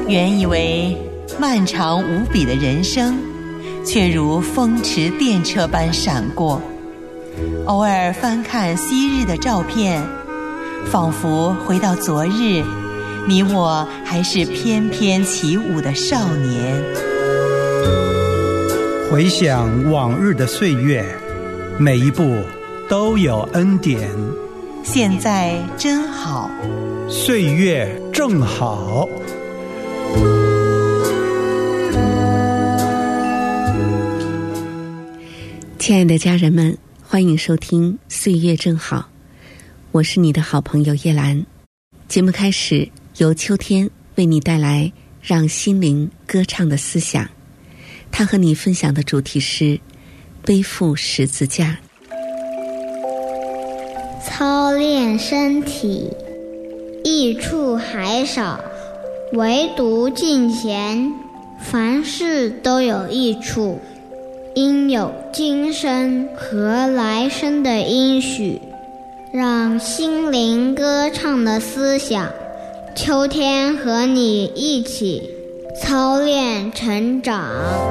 原以为漫长无比的人生，却如风驰电掣般闪过。偶尔翻看昔日的照片，仿佛回到昨日，你我还是翩翩起舞的少年。 回想往日的岁月，每一步都有恩典。 现在真好， 岁月正好。 亲爱的家人们，欢迎收听《岁月正好》，我是你的好朋友叶兰。节目开始，由秋天为你带来让心灵歌唱的思想。他和你分享的主题是背负十字架。 操练身体，益处还少，唯独敬贤，凡事都有益处。应有今生和来生的应许，让心灵歌唱的思想，秋天和你一起操练成长。